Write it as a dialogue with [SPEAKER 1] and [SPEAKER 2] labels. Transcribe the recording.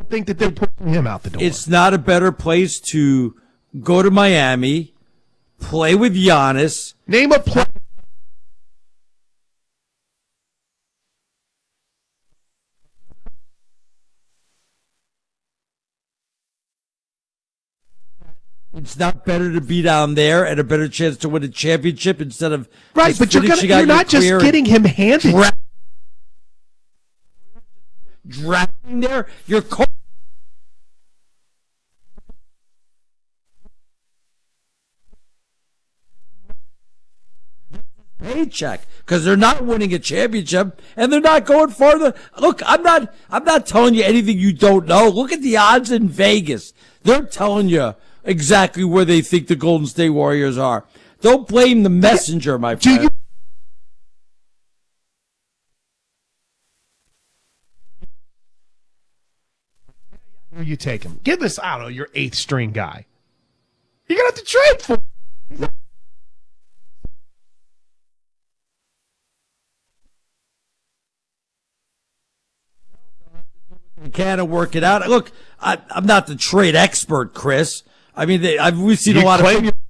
[SPEAKER 1] think that they're pushing him out the door.
[SPEAKER 2] It's not a better place to go to Miami, play with Giannis.
[SPEAKER 1] Name a play.
[SPEAKER 2] It's not better to be down there and a better chance to win a championship instead of
[SPEAKER 1] Right, but you're not just getting him handed.
[SPEAKER 2] Drowning there. You're paycheck because they're not winning a championship and they're not going farther. Look, I'm not telling you anything you don't know. Look at the odds in Vegas. They're telling you exactly where they think the Golden State Warriors are. Don't blame the messenger, my friend.
[SPEAKER 1] Who you take him? Give us, I don't know, your 8th string guy. You're going to have to trade for him.
[SPEAKER 2] You can't work it out. Look, I'm not the trade expert, Chris. I mean, we've seen a lot of.